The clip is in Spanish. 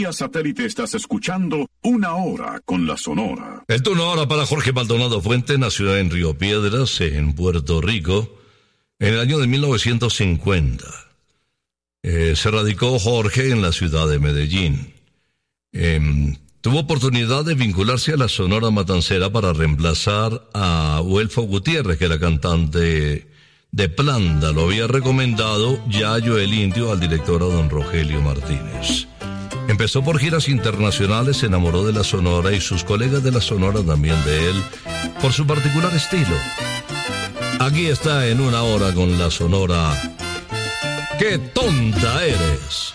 Vía satélite estás escuchando Una Hora con la Sonora. El turno ahora para Jorge Maldonado Fuente. Nació en Río Piedras, en Puerto Rico, en el año de 1950. Se radicó Jorge en la ciudad de Medellín. Tuvo oportunidad de vincularse a la Sonora Matancera para reemplazar a Huelfo Gutiérrez, que era cantante de Planta. Lo había recomendado Yayo el Indio al director a don Rogelio Martínez. Empezó por giras internacionales, se enamoró de la Sonora y sus colegas de la Sonora también de él, por su particular estilo. Aquí está en Una Hora con la Sonora. ¡Qué tonta eres!